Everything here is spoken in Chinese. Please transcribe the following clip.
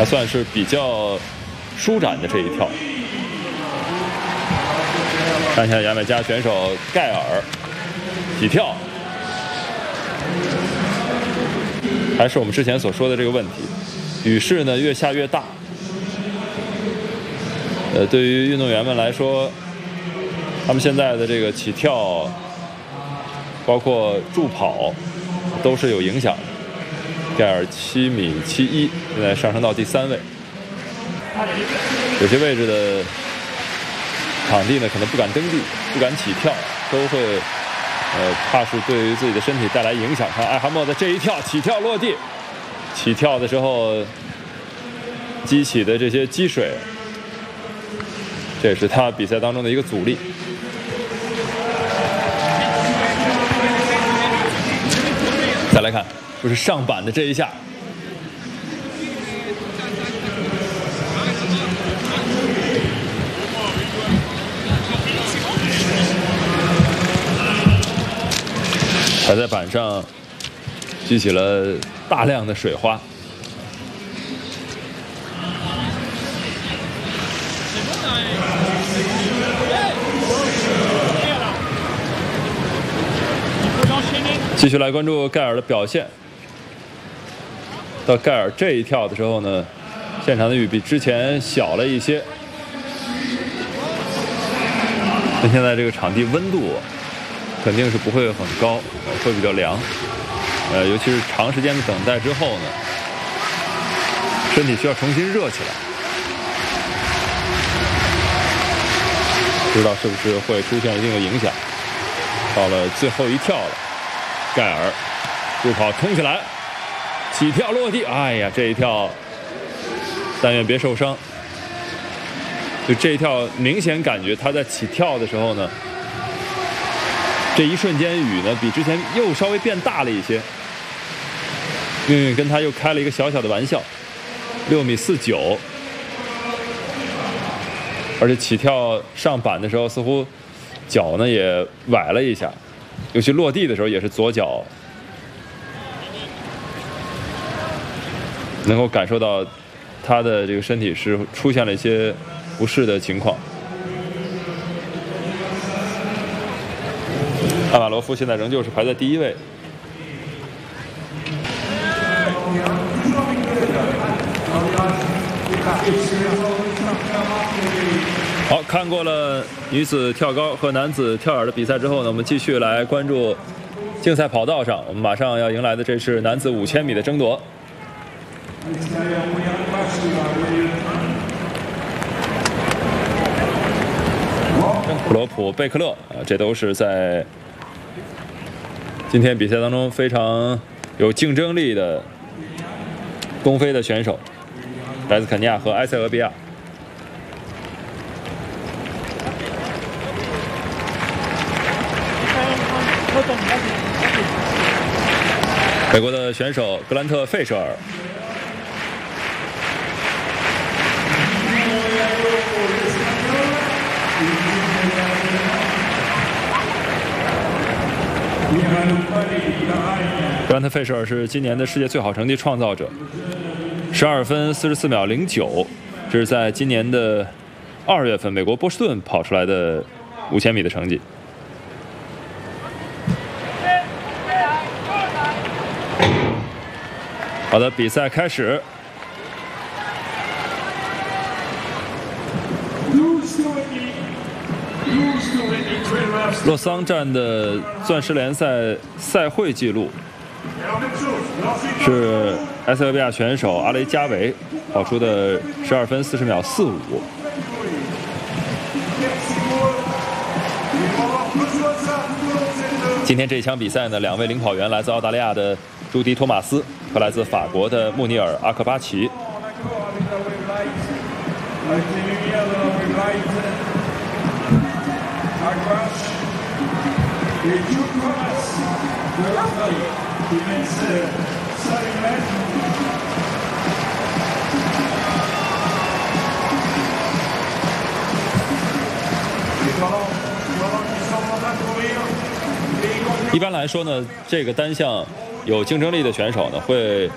还算是比较舒展的这一跳。看一下牙买加选手盖尔起跳，还是我们之前所说的这个问题，雨势呢越下越大。对于运动员们来说，他们现在的这个起跳，包括助跑，都是有影响的。盖尔7.71米，现在上升到第3位。有些位置的场地呢，可能不敢登地，不敢起跳，都会怕是对于自己的身体带来影响。看艾哈默的这一跳，起跳落地，起跳的时候激起的这些积水，这也是他比赛当中的一个阻力。再来看，就是上板的这一下，还在板上激起了大量的水花。继续来关注盖尔的表现。到盖尔这一跳的时候呢，现场的雨比之前小了一些。那现在这个场地温度肯定是不会很高，会比较凉。尤其是长时间的等待之后呢，身体需要重新热起来。不知道是不是会出现一定的影响。到了最后一跳了，盖尔助跑冲起来，起跳落地，哎呀，这一跳但愿别受伤。就这一跳明显感觉他在起跳的时候呢，这一瞬间雨呢比之前又稍微变大了一些。命运跟他又开了一个小小的玩笑，6.49米，而且起跳上板的时候似乎脚呢也崴了一下，尤其落地的时候也是左脚能够感受到他的这个身体是出现了一些不适的情况。阿马罗夫现在仍旧是排在第1位。好，看过了女子跳高和男子跳远的比赛之后呢，我们继续来关注竞赛跑道上，我们马上要迎来的这是男子5000米的争夺。普罗普、贝克勒这都是在今天比赛当中非常有竞争力的东非的选手，来自肯尼亚和埃塞俄比亚。美国的选手格兰特·费舍尔，格兰特·费舍尔是今年的世界最好成绩创造者，12分44秒09，这是在今年的2月份美国波士顿跑出来的5000米的成绩。好的，比赛开始。洛桑站的钻石联赛赛会纪录是埃塞俄比亚选手阿雷加维跑出的12分40秒45。今天这一场比赛呢，2位领跑员来自澳大利亚的朱迪·托马斯和来自法国的穆尼尔·阿克巴奇。一般来说呢，这个单项有竞争力的选手呢会